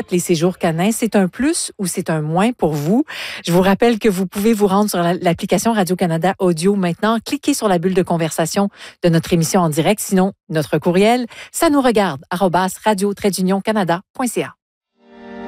les séjours canins, c'est un plus ou c'est un moins pour vous? Je vous rappelle que vous pouvez vous rendre sur l'application Radio-Canada Audio maintenant. Cliquez sur la bulle de conversation de notre émission en direct. Sinon, notre courriel, ça nous regarde, @radio-canada.ca.